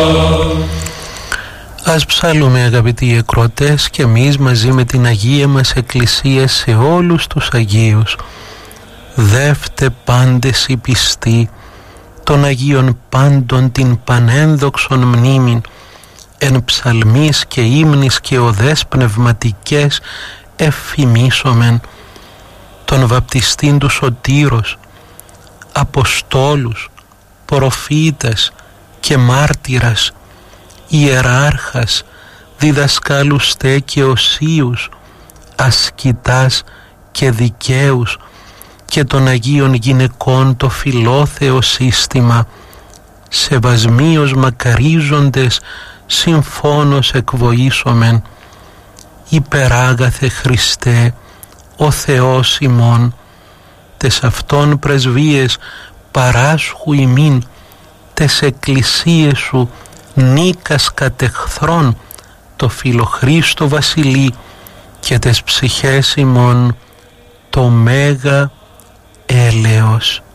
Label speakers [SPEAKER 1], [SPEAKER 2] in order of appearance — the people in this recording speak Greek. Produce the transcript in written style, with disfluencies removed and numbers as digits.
[SPEAKER 1] Ας ψάλουμε, αγαπητοί εκροτές, και εμείς μαζί με την Αγία μας Εκκλησία σε όλους τους Αγίους. Δεύτε πάντες οι πιστοί των Αγίων πάντων την πανένδοξον μνήμην, εν ψαλμής και ύμνης και οδές πνευματικές εφημίσομεν των βαπτιστήν του Σωτήρος, Αποστόλους, προφήτες και μάρτυρας, ιεράρχας, διδασκάλους τε και οσίους, ασκητάς και δικαίους, και των Αγίων γυναικών το φιλόθεο σύστημα, σεβασμίως μακαρίζοντες συμφώνως εκβοήσομεν, υπεράγαθε Χριστέ, ο Θεός ημών, τες αυτών πρεσβείες παράσχου ημίν, τες εκκλησίες σου νίκας κατεχθρών, το φιλοχρήστο βασιλεί, και τες ψυχές ημών το μέγα έλεος.